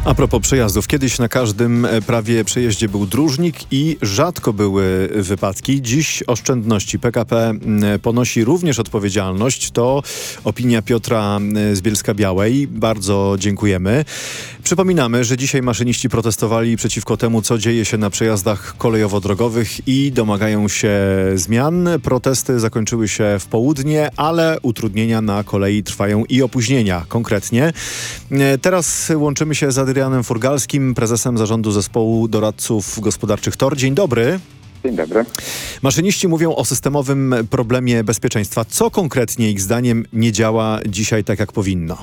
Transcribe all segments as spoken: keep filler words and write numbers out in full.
A propos przejazdów, kiedyś na każdym prawie przejeździe był dróżnik i rzadko były wypadki. Dziś oszczędności. P K P ponosi również odpowiedzialność. To opinia Piotra z Bielska-Białej. Bardzo dziękujemy. Przypominamy, że dzisiaj maszyniści protestowali przeciwko temu, co dzieje się na przejazdach kolejowo-drogowych i domagają się zmian. Protesty zakończyły się w południe, ale utrudnienia na kolei trwają i opóźnienia konkretnie. Teraz łączymy się z Adrianem Furgalskim, prezesem zarządu zespołu doradców gospodarczych T O R. Dzień dobry. Dzień dobry. Maszyniści mówią o systemowym problemie bezpieczeństwa. Co konkretnie ich zdaniem nie działa dzisiaj tak, jak powinno?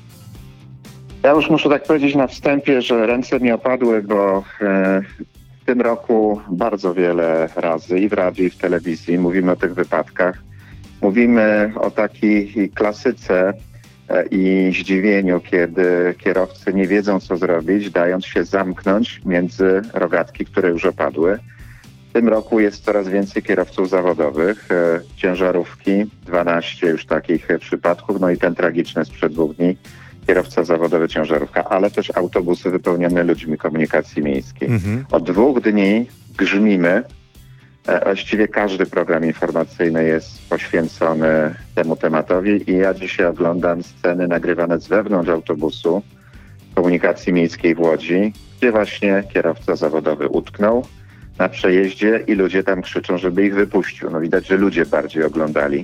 Ja już muszę tak powiedzieć na wstępie, że ręce mi opadły, bo e, w tym roku bardzo wiele razy i w radiu, i w telewizji mówimy o tych wypadkach. Mówimy o takiej klasyce e, i zdziwieniu, kiedy kierowcy nie wiedzą, co zrobić, dając się zamknąć między rogatki, które już opadły. W tym roku jest coraz więcej kierowców zawodowych, e, ciężarówki, dwanaście już takich przypadków, no i ten tragiczny sprzed dwóch dni. Kierowca zawodowy, ciężarówka, ale też autobusy wypełnione ludźmi komunikacji miejskiej. Mhm. Od dwóch dni grzmimy. E, właściwie każdy program informacyjny jest poświęcony temu tematowi i ja dzisiaj oglądam sceny nagrywane z wewnątrz autobusu komunikacji miejskiej w Łodzi, gdzie właśnie kierowca zawodowy utknął na przejeździe i ludzie tam krzyczą, żeby ich wypuścił. No widać, że ludzie bardziej oglądali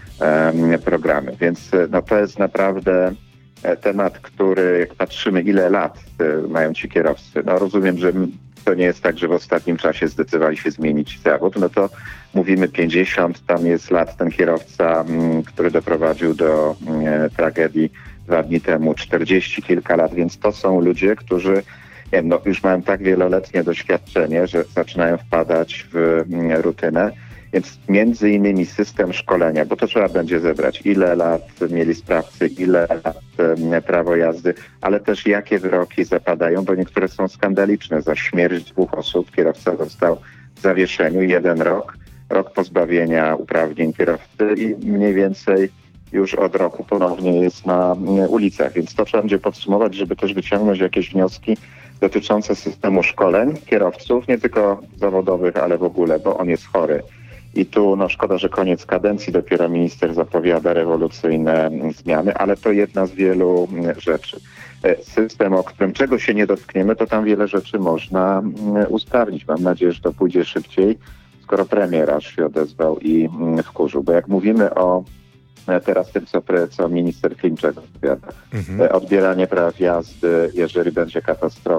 um, programy, więc no to jest naprawdę temat, który jak patrzymy, ile lat mają ci kierowcy. No rozumiem, że to nie jest tak, że w ostatnim czasie zdecydowali się zmienić zawód. No to mówimy pięćdziesiąt, tam jest lat ten kierowca, który doprowadził do tragedii dwa dni temu, czterdzieści kilka lat, więc to są ludzie, którzy nie wiem, no, już mają tak wieloletnie doświadczenie, że zaczynają wpadać w rutynę. Więc między innymi system szkolenia, bo to trzeba będzie zebrać, ile lat mieli sprawcy, ile lat e, prawo jazdy, ale też jakie wyroki zapadają, bo niektóre są skandaliczne. Za śmierć dwóch osób kierowca został w zawieszeniu jeden rok, rok pozbawienia uprawnień kierowcy i mniej więcej już od roku ponownie jest na ulicach. Więc to trzeba będzie podsumować, żeby też wyciągnąć jakieś wnioski dotyczące systemu szkoleń kierowców, nie tylko zawodowych, ale w ogóle, bo on jest chory. I tu no szkoda, że koniec kadencji, dopiero minister zapowiada rewolucyjne zmiany, ale to jedna z wielu rzeczy. System, o którym czego się nie dotkniemy, to tam wiele rzeczy można usprawnić. Mam nadzieję, że to pójdzie szybciej, skoro premier aż się odezwał i wkurzył. Bo jak mówimy o teraz tym, co, co minister Klimczak odpowiada, mhm. odbieranie praw jazdy, jeżeli będzie katastrofa,